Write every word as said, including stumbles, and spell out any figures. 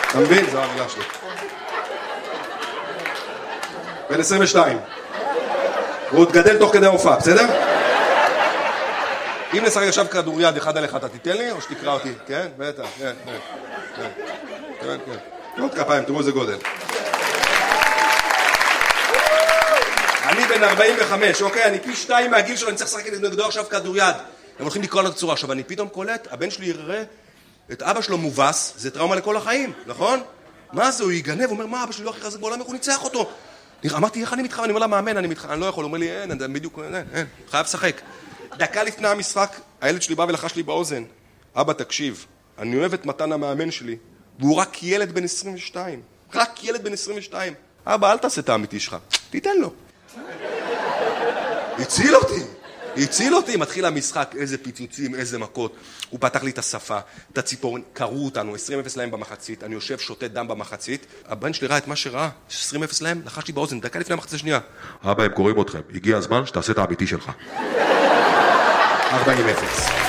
אתה מבין? זו המילה שלי. בן עשרים ושתיים. הוא עוד גדל תוך כדי ההופעה, בסדר? אם נשחק עכשיו כדוריד אחד על אחד, אתה תיתן לי או שתקרא אותי? כן? בטח, כן, כן. כן, כן, כן. עוד כפיים, תראו איזה גודל. אני בן ארבעים וחמש, אוקיי? אני פי שתיים מהגיל שלו, אני צריך לשחק נגדו עכשיו כדוריד. הם הולכים לקרוא לו צורה. עכשיו, אני פתאום קולט, הבן שלי יראה את אבא שלו מובס, זה טראומה לכל החיים, נכון? מה זה? הוא יגנב, הוא אומר, מה, אבא שלי לא הכי חזק בעולם, איך הוא ניצח אותו? אמרתי, איך אני מתחם? אני אומר לה, מאמן, אני מתחם, אני לא יכול. הוא אומר לי, אין, אני בדיוק, אין, אין, חייב לשחק. דקה לפני המשחק, הילד שלי בא ולחש לי באוזן, אבא, תקשיב, אני אוהב את מתן המאמן שלי, והוא רק ילד בן עשרים ושתיים. רק ילד בן עשרים ושתיים. אבא, אל תעשה את האמיתי שלך. תיתן לו. הציל אותי. הציל אותי. מתחיל המשחק, איזה פיצוצים, איזה מכות. הוא פתח לי את השפה, את הציפורן, קראו אותנו, עשרים אפס להם במחצית, אני יושב, שותה דם במחצית. הבן שלי ראה את מה שראה, עשרים אפס להם, לחש לי באוזן, דקה לפני המחצית השנייה. אבא, הם קוראים אתכם. הגיע הזמן שתעשה את האמיתי שלך. ארבעים אפס.